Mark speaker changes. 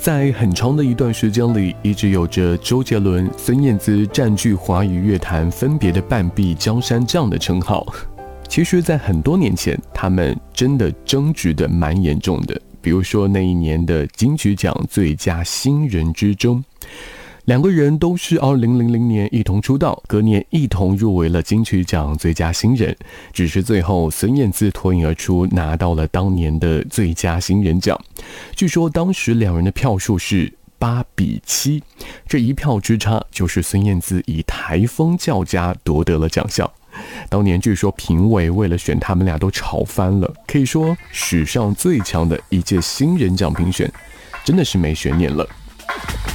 Speaker 1: 在很长的一段时间里，一直有着周杰伦、孙燕姿占据华语乐坛分别的半壁江山这样的称号。其实在很多年前，他们真的争执的蛮严重的，比如说那一年的金曲奖最佳新人之争，两个人都是2000年一同出道，隔年一同入围了金曲奖最佳新人，只是最后孙燕姿脱颖而出，拿到了当年的最佳新人奖。据说当时两人的票数是8-7，这一票之差就是孙燕姿以台风较佳夺得了奖项。当年据说评委为了选他们俩都吵翻了，可以说史上最强的一届新人奖评选真的是没悬念了。